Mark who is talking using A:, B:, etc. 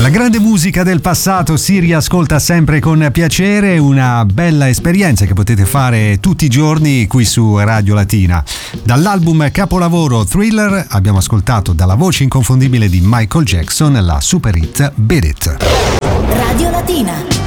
A: La grande musica del passato si riascolta sempre con piacere, una bella esperienza che potete fare tutti i giorni qui su Radio Latina. Dall'album capolavoro Thriller abbiamo ascoltato dalla voce inconfondibile di Michael Jackson la super hit Beat It.
B: Radio Latina.